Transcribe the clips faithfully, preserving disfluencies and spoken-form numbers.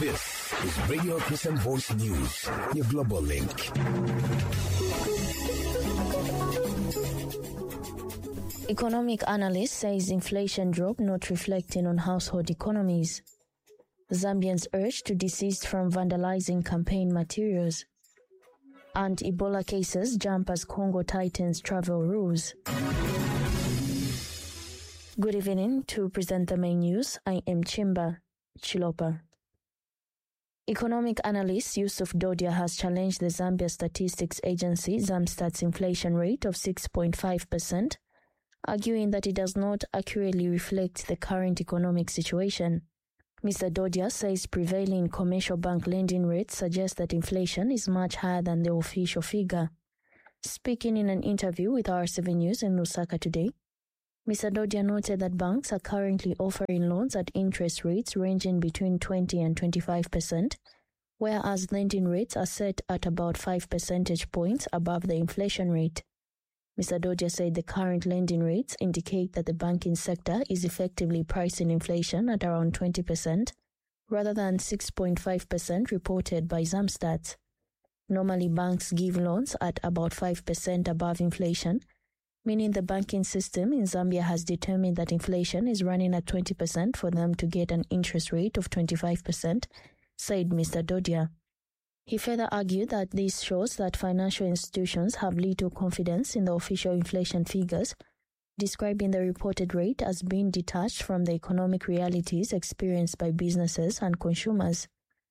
This is Radio Christian Voice News, your global link. Economic analyst says inflation drop not reflecting on household economies. Zambians urged to desist from vandalizing campaign materials. And Ebola cases jump as Congo tightens travel rules. Good evening. To present the main news, I am Chimba Chilopa. Economic analyst Yusuf Dodia has challenged the Zambia Statistics Agency Zamstat's inflation rate of six point five percent, arguing that it does not accurately reflect the current economic situation. Mister Dodia says prevailing commercial bank lending rates suggest that inflation is much higher than the official figure. Speaking in an interview with R seven News in Lusaka today, Mister Dodia noted that banks are currently offering loans at interest rates ranging between twenty and twenty-five percent, whereas lending rates are set at about five percentage points above the inflation rate. Mister Dodia said the current lending rates indicate that the banking sector is effectively pricing inflation at around twenty percent, rather than six point five percent reported by Zamstat. Normally, banks give loans at about five percent above inflation, meaning the banking system in Zambia has determined that inflation is running at twenty percent for them to get an interest rate of twenty-five percent, said Mister Dodia. He further argued that this shows that financial institutions have little confidence in the official inflation figures, describing the reported rate as being detached from the economic realities experienced by businesses and consumers.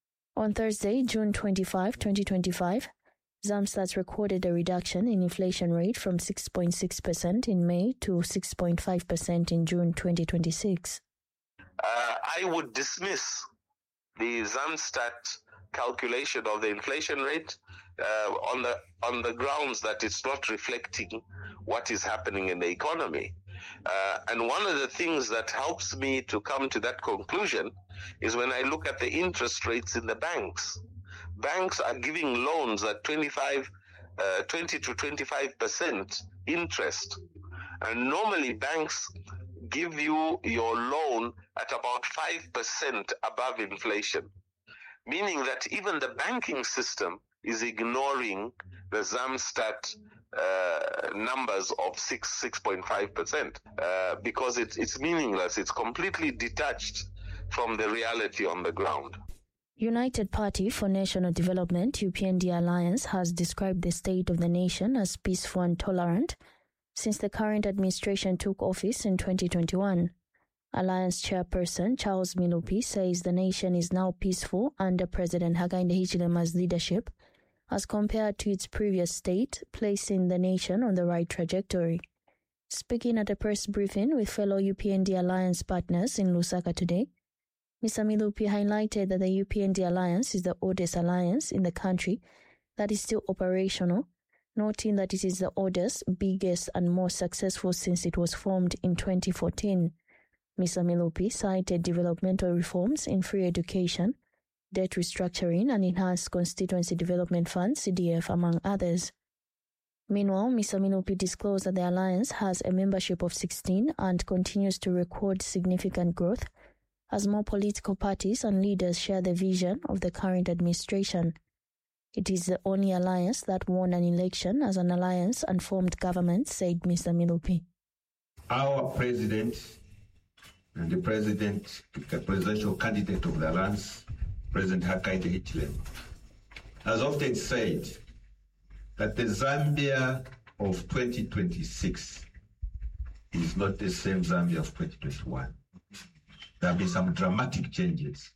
On Thursday, June twenty-fifth, twenty twenty-five, Zamstat recorded a reduction in inflation rate from six point six percent in May to six point five percent in June twenty twenty-six. Uh, I would dismiss the Zamstat calculation of the inflation rate uh, on the on the grounds that it's not reflecting what is happening in the economy. Uh, and one of the things that helps me to come to that conclusion is when I look at the interest rates in the banks. Banks are giving loans at twenty-five, uh, twenty to twenty-five percent interest. And normally banks give you your loan at about five percent above inflation, meaning that even the banking system is ignoring the Zamstat uh, numbers of six, six point five percent uh, because it, it's meaningless. It's completely detached from the reality on the ground. United Party for National Development, U P N D Alliance, has described the state of the nation as peaceful and tolerant since the current administration took office in twenty twenty-one. Alliance chairperson Charles Milupi says the nation is now peaceful under President Hakainde Hichilema's leadership as compared to its previous state, placing the nation on the right trajectory. Speaking at a press briefing with fellow U P N D Alliance partners in Lusaka today, Mister Milupi highlighted that the U P N D Alliance is the oldest alliance in the country that is still operational, noting that it is the oldest, biggest and most successful since it was formed in twenty fourteen. Mister Milupi cited developmental reforms in free education, debt restructuring and enhanced constituency development fund C D F, among others. Meanwhile, Mister Milupi disclosed that the alliance has a membership of sixteen and continues to record significant growth as more political parties and leaders share the vision of the current administration. It is the only alliance that won an election as an alliance and formed government, said Mister Milupi. Our president and the president, the presidential candidate of the alliance, President Hakainde Hichilema, has often said that the Zambia of twenty twenty-six is not the same Zambia of twenty twenty-one. There have been some dramatic changes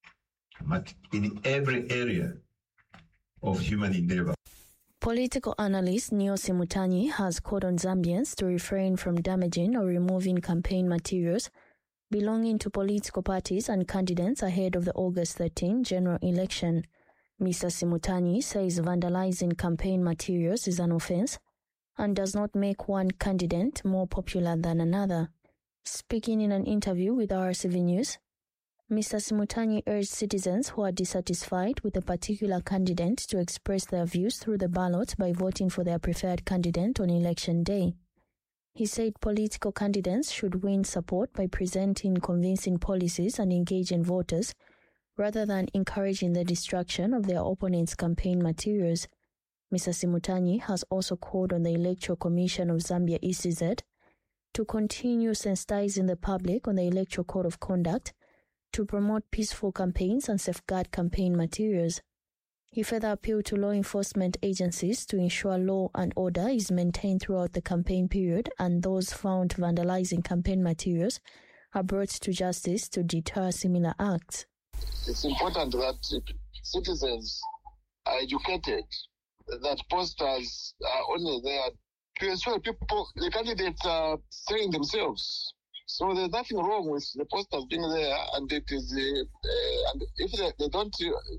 in every area of human endeavor. Political analyst Neo Simutanyi has called on Zambians to refrain from damaging or removing campaign materials belonging to political parties and candidates ahead of the August thirteenth general election. Mister Simutanyi says vandalizing campaign materials is an offense and does not make one candidate more popular than another. Speaking in an interview with R C V News, Mister Simutanyi urged citizens who are dissatisfied with a particular candidate to express their views through the ballot by voting for their preferred candidate on election day. He said political candidates should win support by presenting convincing policies and engaging voters rather than encouraging the destruction of their opponents' campaign materials. Mister Simutanyi has also called on the Electoral Commission of Zambia E C Z to continue sensitizing the public on the Electoral Code of Conduct to promote peaceful campaigns and safeguard campaign materials. He further appealed to law enforcement agencies to ensure law and order is maintained throughout the campaign period, and those found vandalizing campaign materials are brought to justice to deter similar acts. It's important that citizens are educated, that posters are only there to ensure people, the candidates are saying themselves. So there's nothing wrong with the posters being there, and it is, uh, and if they, they don't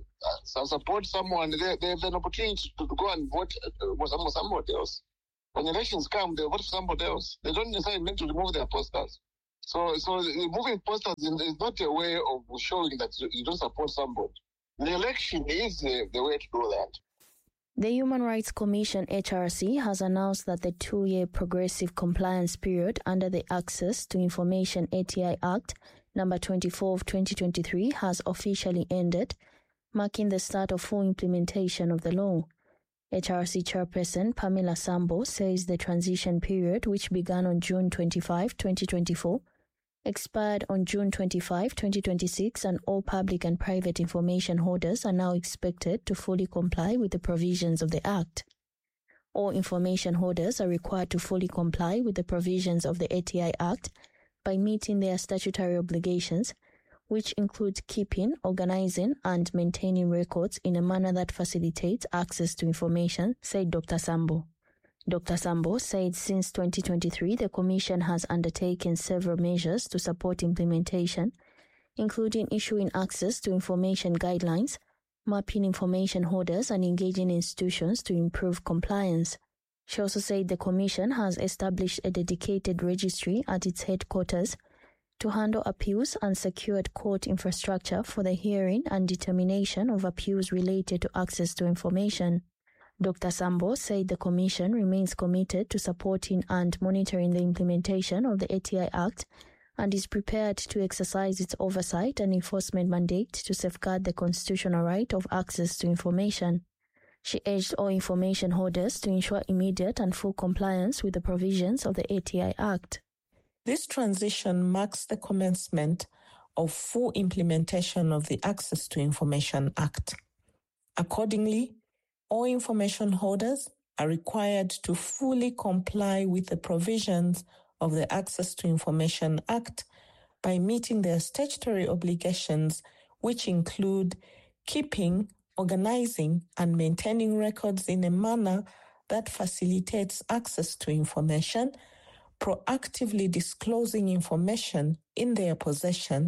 uh, support someone, they, they have an opportunity to, to go and vote for someone, somebody else. When elections come, they vote for somebody else. They don't necessarily need to remove their posters. So, so removing posters is not a way of showing that you don't support somebody. The election is the, the way to do that. The Human Rights Commission H R C has announced that the two-year progressive compliance period under the Access to Information A T I Act number twenty-four of twenty twenty-three has officially ended, marking the start of full implementation of the law. H R C Chairperson Pamela Sambo says the transition period, which began on June twenty-fifth, twenty twenty-four, expired on June twenty-fifth, twenty twenty-six, and all public and private information holders are now expected to fully comply with the provisions of the Act. All information holders are required to fully comply with the provisions of the A T I Act by meeting their statutory obligations, which include keeping, organizing, and maintaining records in a manner that facilitates access to information, said Doctor Sambo. Doctor Sambo said since twenty twenty-three, the Commission has undertaken several measures to support implementation, including issuing access to information guidelines, mapping information holders, and engaging institutions to improve compliance. She also said the Commission has established a dedicated registry at its headquarters to handle appeals and secured court infrastructure for the hearing and determination of appeals related to access to information. Doctor Sambo said the Commission remains committed to supporting and monitoring the implementation of the A T I Act and is prepared to exercise its oversight and enforcement mandate to safeguard the constitutional right of access to information. She urged all information holders to ensure immediate and full compliance with the provisions of the A T I Act. This transition marks the commencement of full implementation of the Access to Information Act. Accordingly, all information holders are required to fully comply with the provisions of the Access to Information Act by meeting their statutory obligations, which include keeping, organizing, and maintaining records in a manner that facilitates access to information, proactively disclosing information in their possession.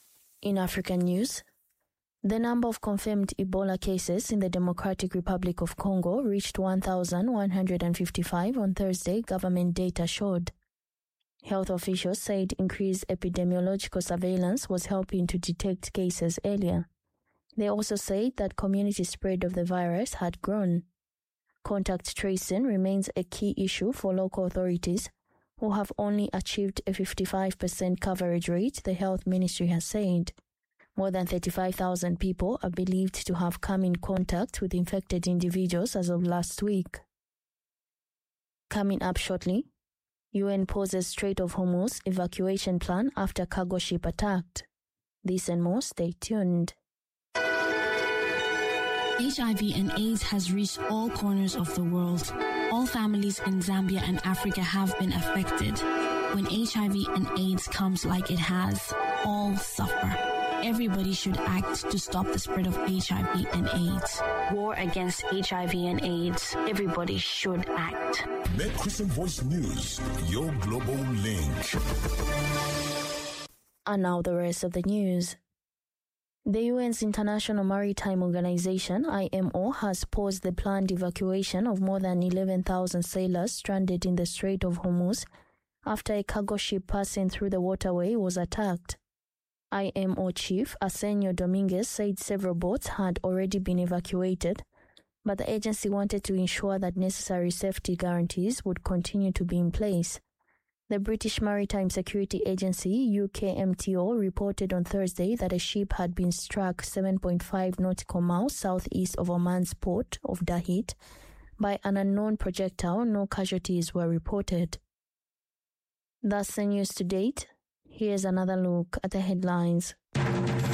In African news, the number of confirmed Ebola cases in the Democratic Republic of Congo reached one thousand one hundred fifty-five on Thursday, government data showed. Health officials said increased epidemiological surveillance was helping to detect cases earlier. They also said that community spread of the virus had grown. Contact tracing remains a key issue for local authorities, who have only achieved a fifty-five percent coverage rate, the health ministry has said. More than thirty-five thousand people are believed to have come in contact with infected individuals as of last week. Coming up shortly, U N poses Strait of Hormuz evacuation plan after cargo ship attacked. This and more, stay tuned. H I V and AIDS has reached all corners of the world. All families in Zambia and Africa have been affected. When H I V and AIDS comes like it has, all suffer. Everybody should act to stop the spread of H I V and AIDS. War against H I V and AIDS. Everybody should act. Met Christian Voice News, your global link. And now the rest of the news. The U N's International Maritime Organization, I M O, has paused the planned evacuation of more than eleven thousand sailors stranded in the Strait of Hormuz after a cargo ship passing through the waterway was attacked. I M O chief Arsenio Dominguez said several boats had already been evacuated, but the agency wanted to ensure that necessary safety guarantees would continue to be in place. The British Maritime Security Agency, U K M T O, reported on Thursday that a ship had been struck seven point five nautical miles southeast of Oman's port of Dahit by an unknown projectile. No casualties were reported. That's the news to date. Here's another look at the headlines.